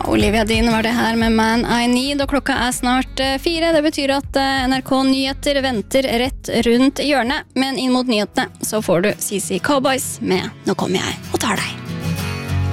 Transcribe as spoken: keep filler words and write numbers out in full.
Olivia Dean var det her med Man I Need, og klokka er snart fire. Det betyr at N R K Nyheter venter rett rundt hjørnet, men inn mot nyhetene så får du C C Cowboys med Nå kommer jeg og tar deg.